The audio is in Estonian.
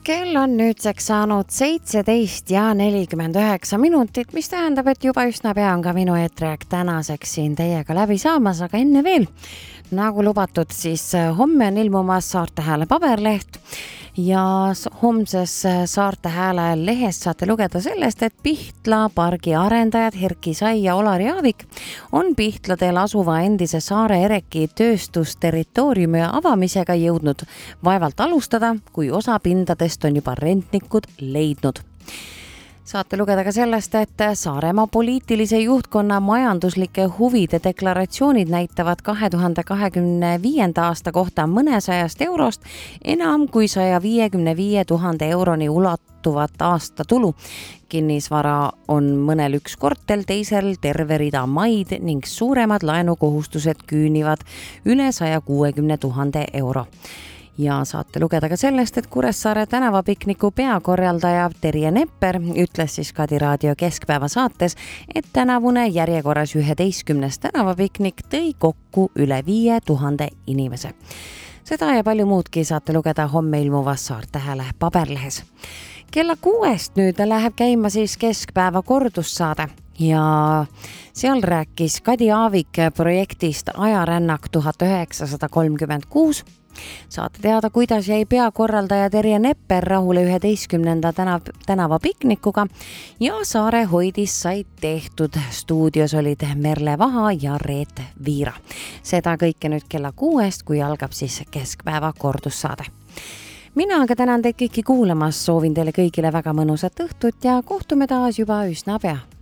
Kell on nüüdseks saanud 17:49, mis tähendab, et juba üsna pea on ka minu eetriaeg tänaseks siin teiega läbi saamas, aga enne veel, nagu lubatud, siis homme on ilmumas Saarte Hääle paberleht ja homses Saarte Hääle lehes saate lugeda sellest, et Pihtla pargi arendajad Erki Sai ja Olari Aavik on Pihtladel asuva endise Saare Ereki tööstusterritooriumi avamisega jõudnud vaevalt alustada, kui osa pindadest on juba rentnikud leidnud. Saate lugeda ka sellest, et Saaremaa poliitilise juhtkonna majanduslike huvide deklaratsioonid näitavad 2025. aasta kohta mõnesajast eurost enam kui 155 000 euroni ulatuvat aastatulu. Kinnisvara on mõnel üks kortel, teisel terve rida maid ning suuremad laenukohustused küünivad üle 160 000 euro. Ja saate lugeda ka sellest, et Kuressaare tänavapikniku peakorraldaja Terje Nepper ütles siis Kadi Raadio keskpäeva saates, et tänavune järjekorras 11. tänavapiknik tõi kokku üle 5000 inimese. Seda ja palju muudki saate lugeda homme ilmuvas Saarte Hääle paberlehes. Kella 6 nüüd läheb käima siis keskpäeva kordussaade ja seal rääkis Kadi Aavik projektist Ajarännak 1936. Saate teada, kuidas jäi peakorraldaja Terje Nepper rahule 11. tänavapiknikuga ja Saare hoidis said tehtud. Stuudios olid Merle Vaha ja Reet Viira. Seda kõike nüüd kella 6, kui algab siis keskpäeva kordussaade. Mina aga tänan teid kõiki kuulamas, soovin teile kõigile väga mõnusat õhtut ja kohtume taas juba üsna pea.